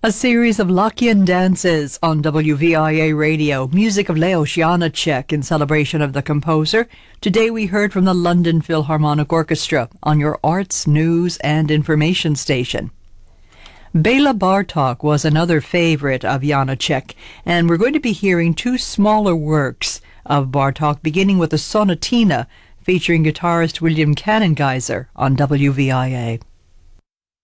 A series of Lockean dances on WVIA radio, music of Leos Janáček in celebration of the composer. Today we heard from the London Philharmonic Orchestra on your arts, news and information station. Béla Bartók was another favorite of Janáček, and we're going to be hearing two smaller works of Bartók, beginning with a sonatina featuring guitarist William Cannongeiser on WVIA.